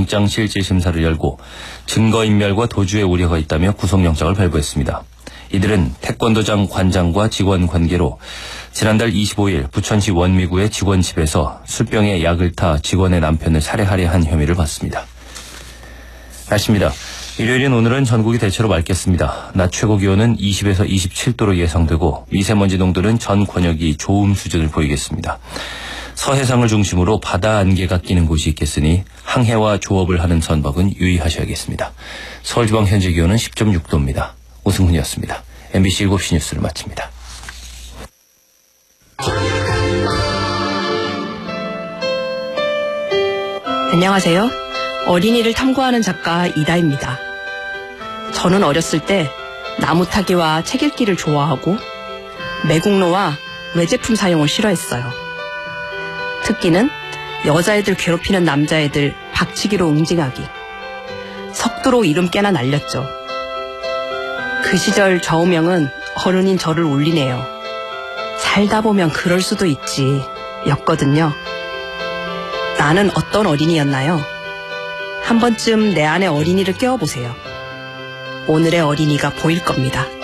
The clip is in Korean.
영장실질심사를 열고 증거인멸과 도주의 우려가 있다며 구속영장을 발부했습니다. 이들은 태권도장 관장과 직원 관계로 지난달 25일 부천시 원미구의 직원 집에서 술병에 약을 타 직원의 남편을 살해하려 한 혐의를 받습니다. 날씨입니다. 일요일인 오늘은 전국이 대체로 맑겠습니다. 낮 최고 기온은 20에서 27도로 예상되고 미세먼지 농도는 전 권역이 좋음 수준을 보이겠습니다. 서해상을 중심으로 바다 안개가 끼는 곳이 있겠으니 항해와 조업을 하는 선박은 유의하셔야겠습니다. 서울지방 현재 기온은 10.6도입니다. 오승훈이었습니다. MBC 7시 뉴스를 마칩니다. 안녕하세요. 어린이를 탐구하는 작가 이다입니다. 저는 어렸을 때 나무 타기와 책 읽기를 좋아하고 매국노와 외제품 사용을 싫어했어요. 특기는 여자애들 괴롭히는 남자애들 박치기로 응징하기. 석두로 이름 깨나 날렸죠. 그 시절 좌우명은 어른인 저를 울리네요. 살다 보면 그럴 수도 있지 였거든요. 나는 어떤 어린이였나요? 한 번쯤 내 안의 어린이를 깨워보세요. 오늘의 어린이가 보일 겁니다.